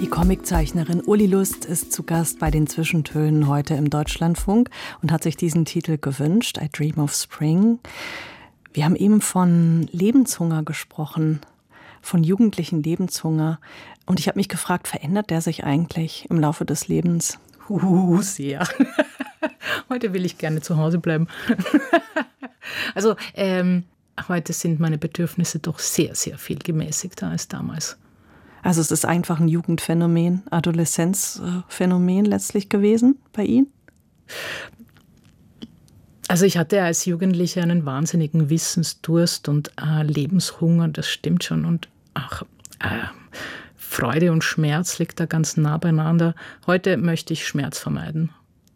Die Comiczeichnerin Uli Lust ist zu Gast bei den Zwischentönen heute im Deutschlandfunk und hat sich diesen Titel gewünscht, I Dream of Spring. Wir haben eben von Lebenshunger gesprochen, von jugendlichen Lebenshunger. Und ich habe mich gefragt, verändert der sich eigentlich im Laufe des Lebens? Sehr. Heute will ich gerne zu Hause bleiben. Also heute sind meine Bedürfnisse doch sehr, sehr viel gemäßigter als damals. Also es ist einfach ein Jugendphänomen, Adoleszenzphänomen letztlich gewesen bei Ihnen? Also ich hatte als Jugendliche einen wahnsinnigen Wissensdurst und Lebenshunger, das stimmt schon. Und Freude und Schmerz liegt da ganz nah beieinander. Heute möchte ich Schmerz vermeiden.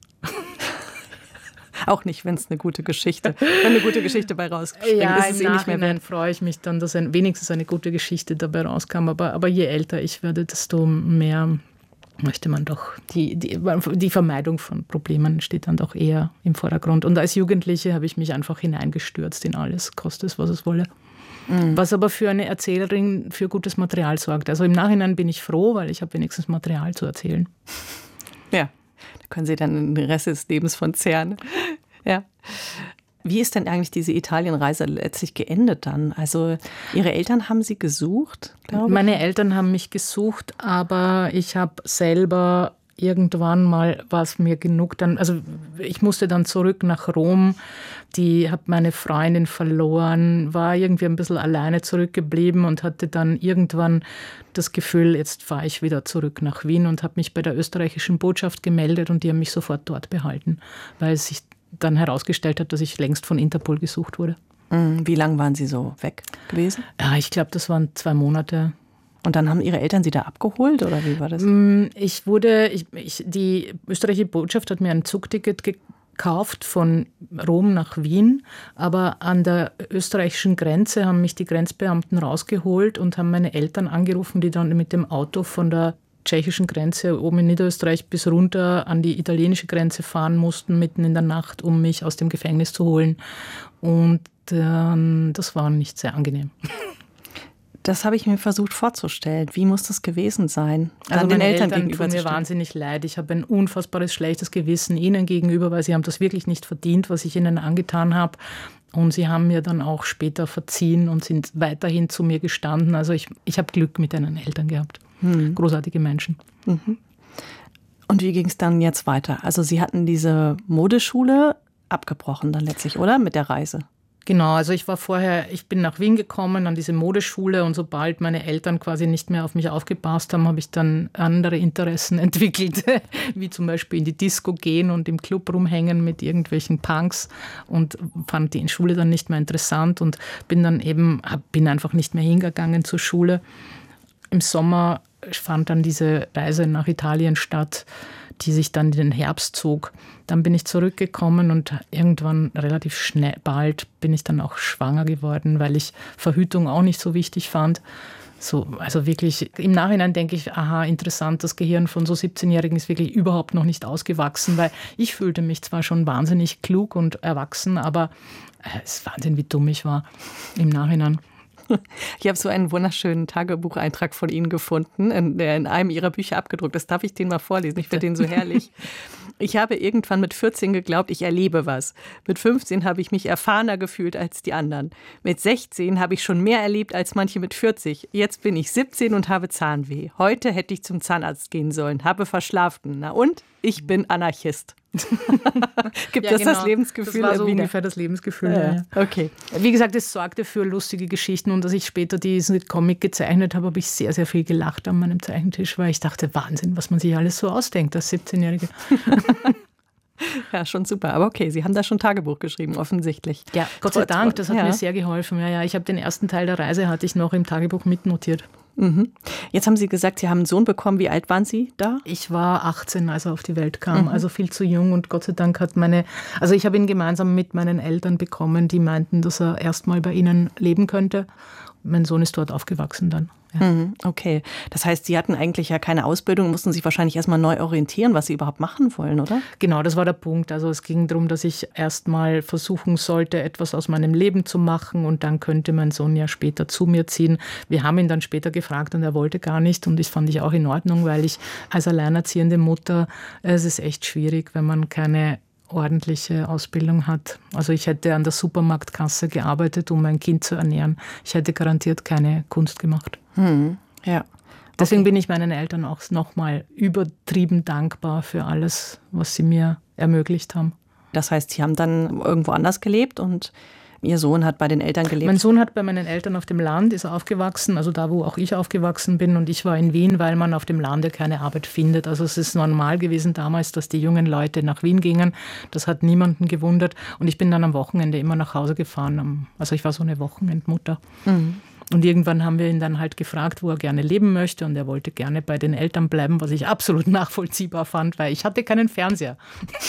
Auch nicht, wenn es eine gute Geschichte, wenn eine gute Geschichte dabei rausspringt. Ja, ist es im nicht mehr Nachhinein freue ich mich dann, dass wenigstens eine gute Geschichte dabei rauskam. Aber je älter ich werde, desto mehr möchte man doch, die Vermeidung von Problemen steht dann doch eher im Vordergrund. Und als Jugendliche habe ich mich einfach hineingestürzt in alles, koste es, was es wolle. Mhm. Was aber für eine Erzählerin für gutes Material sorgt. Also im Nachhinein bin ich froh, weil ich habe wenigstens Material zu erzählen. Ja. Können Sie dann den Rest des Lebens von zehren. Ja. Wie ist denn eigentlich diese Italienreise letztlich geendet dann? Also Ihre Eltern haben Sie gesucht, glaube ich? Meine Eltern haben mich gesucht, aber ich habe selber irgendwann mal, war es mir genug, also ich musste dann zurück nach Rom, habe meine Freundin verloren, war irgendwie ein bisschen alleine zurückgeblieben und hatte dann irgendwann das Gefühl, jetzt fahre ich wieder zurück nach Wien und habe mich bei der österreichischen Botschaft gemeldet und die haben mich sofort dort behalten, weil es sich dann herausgestellt hat, dass ich längst von Interpol gesucht wurde. Wie lange waren Sie so weg gewesen? Ja, ich glaube, das waren 2 Monate. Und dann haben Ihre Eltern Sie da abgeholt oder wie war das? Die österreichische Botschaft hat mir ein Zugticket gekauft von Rom nach Wien, aber an der österreichischen Grenze haben mich die Grenzbeamten rausgeholt und haben meine Eltern angerufen, die dann mit dem Auto von der tschechischen Grenze oben in Niederösterreich bis runter an die italienische Grenze fahren mussten, mitten in der Nacht, um mich aus dem Gefängnis zu holen. Und das war nicht sehr angenehm. Das habe ich mir versucht vorzustellen. Wie muss das gewesen sein? Also meine Eltern tun mir wahnsinnig leid. Ich habe ein unfassbares schlechtes Gewissen ihnen gegenüber, weil sie haben das wirklich nicht verdient, was ich ihnen angetan habe. Und sie haben mir dann auch später verziehen und sind weiterhin zu mir gestanden. Also ich habe Glück mit meinen Eltern gehabt. Großartige Menschen. Mhm. Und wie ging es dann jetzt weiter? Also Sie hatten diese Modeschule abgebrochen dann letztlich, oder? Mit der Reise? Genau, also ich bin nach Wien gekommen an diese Modeschule und sobald meine Eltern quasi nicht mehr auf mich aufgepasst haben, habe ich dann andere Interessen entwickelt, wie zum Beispiel in die Disco gehen und im Club rumhängen mit irgendwelchen Punks und fand die Schule dann nicht mehr interessant und bin einfach nicht mehr hingegangen zur Schule. Im Sommer fand dann diese Reise nach Italien statt, die sich dann in den Herbst zog. Dann bin ich zurückgekommen und irgendwann relativ bald bin ich dann auch schwanger geworden, weil ich Verhütung auch nicht so wichtig fand. Also wirklich, im Nachhinein denke ich, interessant, das Gehirn von so 17-Jährigen ist wirklich überhaupt noch nicht ausgewachsen, weil ich fühlte mich zwar schon wahnsinnig klug und erwachsen, aber es ist Wahnsinn, wie dumm ich war im Nachhinein. Ich habe so einen wunderschönen Tagebucheintrag von Ihnen gefunden, der in einem Ihrer Bücher abgedruckt ist. Darf ich den mal vorlesen? Ich finde den so herrlich. Ich habe irgendwann mit 14 geglaubt, ich erlebe was. Mit 15 habe ich mich erfahrener gefühlt als die anderen. Mit 16 habe ich schon mehr erlebt als manche mit 40. Jetzt bin ich 17 und habe Zahnweh. Heute hätte ich zum Zahnarzt gehen sollen, habe verschlafen. Na und? Ich bin Anarchist. Gibt ja, das genau. Das Lebensgefühl? Das war so ungefähr das Lebensgefühl. Ja. Okay. Wie gesagt, es sorgte für lustige Geschichten und als ich später diesen Comic gezeichnet habe, habe ich sehr, sehr viel gelacht an meinem Zeichentisch, weil ich dachte, Wahnsinn, was man sich alles so ausdenkt als 17-Jährige. Ja, schon super. Aber okay, Sie haben da schon Tagebuch geschrieben, offensichtlich. Ja, Gott sei Dank, das hat mir sehr geholfen. Ja, ich habe den ersten Teil der Reise hatte ich noch im Tagebuch mitnotiert. Mhm. Jetzt haben Sie gesagt, Sie haben einen Sohn bekommen. Wie alt waren Sie da? Ich war 18, als er auf die Welt kam, also viel zu jung. Und Gott sei Dank ich habe ihn gemeinsam mit meinen Eltern bekommen, die meinten, dass er erst mal bei ihnen leben könnte. mein Sohn ist dort aufgewachsen dann. Ja. Okay, das heißt, Sie hatten eigentlich ja keine Ausbildung, mussten sich wahrscheinlich erstmal neu orientieren, was Sie überhaupt machen wollen, oder? Genau, das war der Punkt. Also es ging darum, dass ich erstmal versuchen sollte, etwas aus meinem Leben zu machen und dann könnte mein Sohn ja später zu mir ziehen. Wir haben ihn dann später gefragt und er wollte gar nicht und das fand ich auch in Ordnung, weil ich als alleinerziehende Mutter, es ist echt schwierig, wenn man keine ordentliche Ausbildung hat. Also ich hätte an der Supermarktkasse gearbeitet, um mein Kind zu ernähren. Ich hätte garantiert keine Kunst gemacht. Ja. Deswegen bin ich meinen Eltern auch nochmal übertrieben dankbar für alles, was sie mir ermöglicht haben. Das heißt, Sie haben dann irgendwo anders gelebt und Ihr Sohn hat bei den Eltern gelebt? Mein Sohn hat bei meinen Eltern auf dem Land, ist aufgewachsen, also da, wo auch ich aufgewachsen bin. Und ich war in Wien, weil man auf dem Lande keine Arbeit findet. Also es ist normal gewesen damals, dass die jungen Leute nach Wien gingen. Das hat niemanden gewundert. Und ich bin dann am Wochenende immer nach Hause gefahren. Also ich war so eine Wochenendmutter. Und irgendwann haben wir ihn dann halt gefragt, wo er gerne leben möchte. Und er wollte gerne bei den Eltern bleiben, was ich absolut nachvollziehbar fand, weil ich hatte keinen Fernseher.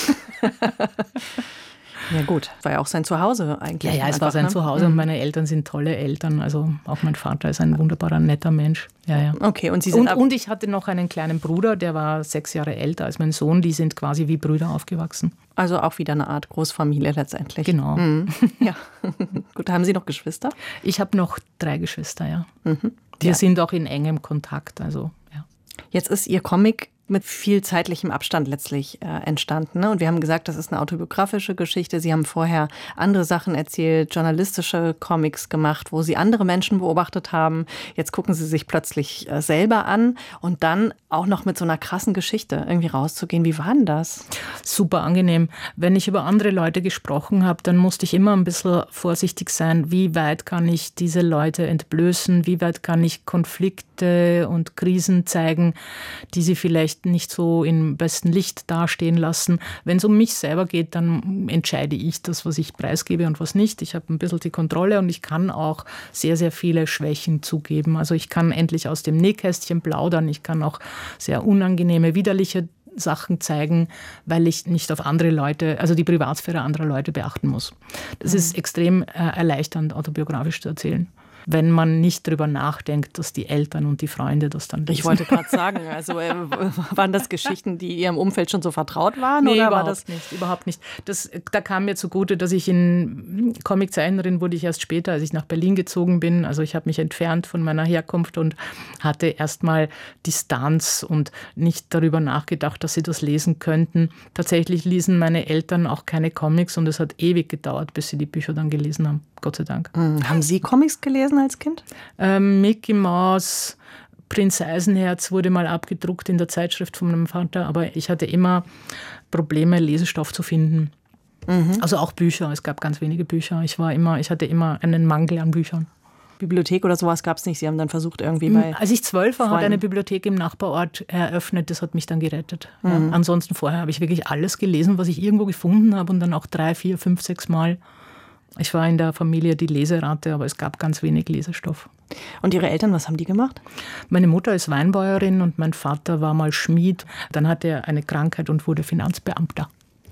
Ja gut, war ja auch sein Zuhause eigentlich. Ja, es war sein Zuhause und meine Eltern sind tolle Eltern. Also auch mein Vater ist ein wunderbarer, netter Mensch. Ja. Okay, und Sie sind und ich hatte noch einen kleinen Bruder, der war 6 Jahre älter als mein Sohn. Die sind quasi wie Brüder aufgewachsen. Also auch wieder eine Art Großfamilie letztendlich. Genau. Ja. Gut, haben Sie noch Geschwister? Ich habe noch 3 Geschwister, ja. Wir sind auch in engem Kontakt. Also, ja. Jetzt ist Ihr Comic mit viel zeitlichem Abstand letztlich entstanden. Ne? Und wir haben gesagt, das ist eine autobiografische Geschichte. Sie haben vorher andere Sachen erzählt, journalistische Comics gemacht, wo Sie andere Menschen beobachtet haben. Jetzt gucken Sie sich plötzlich selber an und dann auch noch mit so einer krassen Geschichte irgendwie rauszugehen. Wie war denn das? Super angenehm. Wenn ich über andere Leute gesprochen habe, dann musste ich immer ein bisschen vorsichtig sein. Wie weit kann ich diese Leute entblößen? Wie weit kann ich Konflikte und Krisen zeigen, die sie vielleicht nicht so im besten Licht dastehen lassen. Wenn es um mich selber geht, dann entscheide ich das, was ich preisgebe und was nicht. Ich habe ein bisschen die Kontrolle und ich kann auch sehr, sehr viele Schwächen zugeben. Also ich kann endlich aus dem Nähkästchen plaudern. Ich kann auch sehr unangenehme, widerliche Sachen zeigen, weil ich nicht auf andere Leute, also die Privatsphäre anderer Leute beachten muss. Das ist extrem erleichternd, autobiografisch zu erzählen, wenn man nicht darüber nachdenkt, dass die Eltern und die Freunde das dann lesen. Ich wollte gerade sagen, also waren das Geschichten, die Ihrem Umfeld schon so vertraut waren? Nee, oder überhaupt nicht. Da kam mir zugute, dass ich in Comiczeichnerin wurde ich erst später, als ich nach Berlin gezogen bin. Also ich habe mich entfernt von meiner Herkunft und hatte erstmal Distanz und nicht darüber nachgedacht, dass sie das lesen könnten. Tatsächlich ließen meine Eltern auch keine Comics und es hat ewig gedauert, bis sie die Bücher dann gelesen haben. Gott sei Dank. Haben Sie Comics gelesen als Kind? Mickey Mouse, Prinz Eisenherz wurde mal abgedruckt in der Zeitschrift von meinem Vater, aber ich hatte immer Probleme, Lesestoff zu finden. Also auch Bücher, es gab ganz wenige Bücher. Ich hatte immer einen Mangel an Büchern. Bibliothek oder sowas gab es nicht. Sie haben dann versucht irgendwie bei... Als ich 12 war, hat eine Bibliothek im Nachbarort eröffnet. Das hat mich dann gerettet. Ja. Ansonsten vorher habe ich wirklich alles gelesen, was ich irgendwo gefunden habe und dann auch 3, 4, 5, 6 Mal. Ich war in der Familie die Leserate, aber es gab ganz wenig Lesestoff. Und Ihre Eltern, was haben die gemacht? Meine Mutter ist Weinbäuerin und mein Vater war mal Schmied. Dann hatte er eine Krankheit und wurde Finanzbeamter.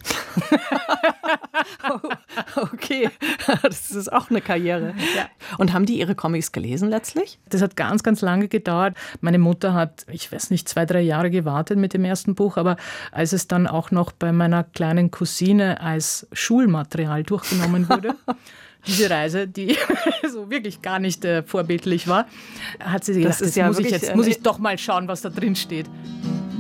Okay, das ist auch eine Karriere. Ja. Und haben die Ihre Comics gelesen letztlich? Das hat ganz, ganz lange gedauert. Meine Mutter hat, 2, 3 Jahre gewartet mit dem ersten Buch, aber als es dann auch noch bei meiner kleinen Cousine als Schulmaterial durchgenommen wurde, diese Reise, die so wirklich gar nicht vorbildlich war, hat sie gedacht, jetzt muss ich doch mal schauen, was da drin steht.